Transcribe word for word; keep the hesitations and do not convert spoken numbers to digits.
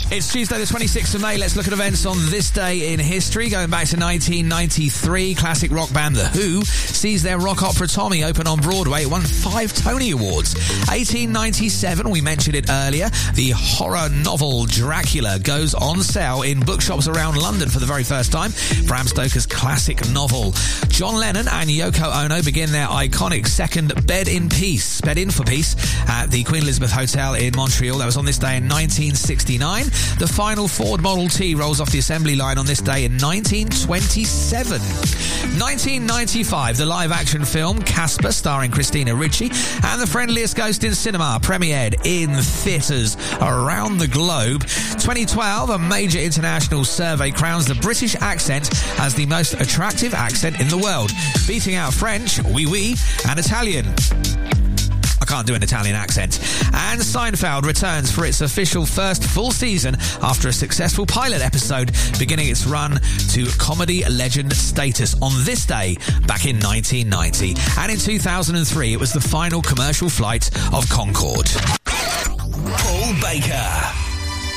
It's Tuesday the twenty-sixth of May. Let's look at events on this day in history. Going back to nineteen ninety-three, classic rock band The Who sees their rock opera Tommy open on Broadway. It won five Tony Awards. eighteen ninety-seven, we mentioned it earlier, the horror novel Dracula goes on sale in bookshops around London for the very first time. Bram Stoker's classic novel. John Lennon and Yoko Ono begin their iconic second Bed in Peace, Bed in for Peace, at the Queen Elizabeth Hotel in Montreal. That was on this day in nineteen sixty-nine. The final Ford Model T rolls off the assembly line on this day in nineteen twenty-seven. nineteen ninety-five, the live-action film Casper, starring Christina Ricci, and The Friendliest Ghost in Cinema, premiered in theatres around the globe. twenty twelve, a major international survey crowns the British accent as the most attractive accent in the world, beating out French, oui oui, and Italian. I can't do an Italian accent. And Seinfeld returns for its official first full season after a successful pilot episode, beginning its run to comedy legend status on this day back in nineteen ninety. And in two thousand three, it was the final commercial flight of Concorde. Paul Baker.